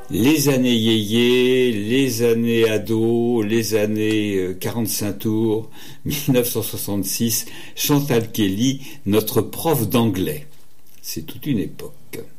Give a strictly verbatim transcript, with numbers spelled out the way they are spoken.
Les années yéyé, les années ado, les années quarante-cinq tours, dix-neuf cent soixante-six, Chantal Kelly, notre prof d'anglais. C'est toute une époque.